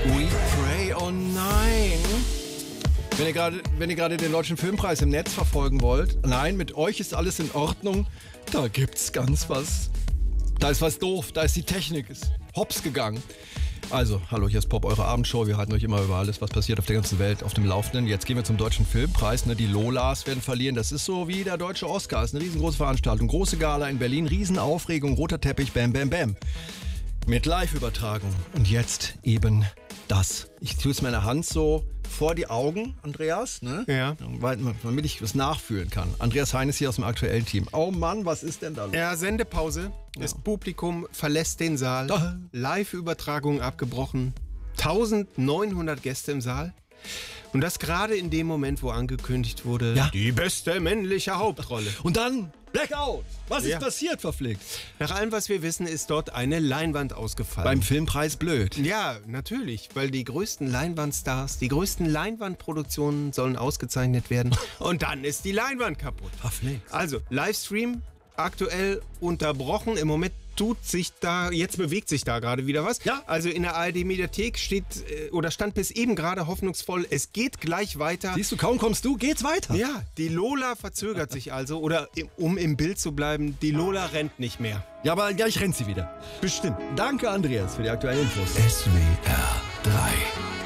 We Pray, oh nein. Wenn ihr gerade den Deutschen Filmpreis im Netz verfolgen wollt, nein, mit euch ist alles in Ordnung. Da gibt's ganz was. Da ist was doof, da ist die Technik, ist hops gegangen. Also, hallo, hier ist Pop, eure Abendshow. Wir halten euch immer über alles, was passiert auf der ganzen Welt, auf dem Laufenden. Jetzt gehen wir zum Deutschen Filmpreis. Die Lolas werden verlieren. Das ist so wie der deutsche Oscar. Das ist eine riesengroße Veranstaltung. Große Gala in Berlin, Riesenaufregung, roter Teppich, bam, bam, bam. Mit Live-Übertragung. Und jetzt eben das. Ich tue es meiner Hand so vor die Augen, Andreas, ne? Ja. Damit ich was nachfühlen kann. Andreas Hein ist hier aus dem aktuellen Team. Oh Mann, was ist denn da los? Ja, Sendepause. Das Publikum verlässt den Saal. Live-Übertragung abgebrochen. 1900 Gäste im Saal. Und das gerade in dem Moment, wo angekündigt wurde, die beste männliche Hauptrolle. Und dann Blackout. Was ist passiert, verflixt? Nach allem, was wir wissen, ist dort eine Leinwand ausgefallen. Beim Filmpreis blöd. Ja, natürlich, weil die größten Leinwandstars, die größten Leinwandproduktionen sollen ausgezeichnet werden. Und dann ist die Leinwand kaputt. Verflixt. Also, Livestream aktuell unterbrochen. Im Moment jetzt bewegt sich da gerade wieder was. Ja. Also in der ARD-Mediathek stand bis eben gerade hoffnungsvoll, es geht gleich weiter. Siehst du, kaum kommst du, geht's weiter. Ja, die Lola verzögert sich also. Oder um im Bild zu bleiben, die Lola rennt nicht mehr. Ja, aber gleich rennt sie wieder. Bestimmt. Danke, Andreas, für die aktuellen Infos. SWR 3